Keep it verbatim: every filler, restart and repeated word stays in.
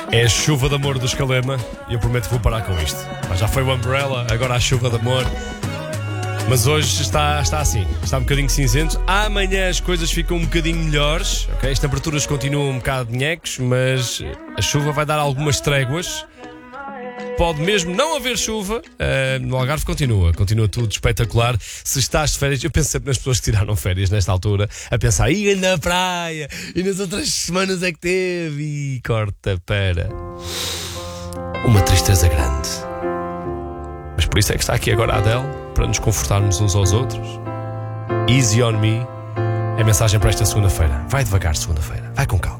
É a chuva de amor do Escalema e eu prometo que vou parar com isto. Já foi o Umbrella, agora a chuva de amor. Mas hoje está, está assim, está um bocadinho cinzento. Amanhã as coisas ficam um bocadinho melhores, okay? As temperaturas continuam um bocado de nhecos, mas a chuva vai dar algumas tréguas. Pode mesmo não haver chuva, uh, no Algarve continua, continua tudo espetacular. Se estás de férias, eu penso sempre nas pessoas que tiraram férias nesta altura, a pensar, ia na praia, e nas outras semanas é que teve, e corta para uma tristeza grande. Mas por isso é que está aqui agora a Adele, para nos confortarmos uns aos outros. Easy on me, é a mensagem para esta segunda-feira. Vai devagar, segunda-feira, vai com calma.